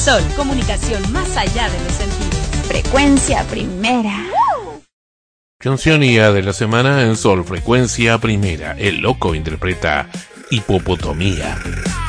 Sol, comunicación más allá de los sentidos. Frecuencia primera. Cancionía de la semana en Sol, Frecuencia Primera. El Loco interpreta Hipopotomía.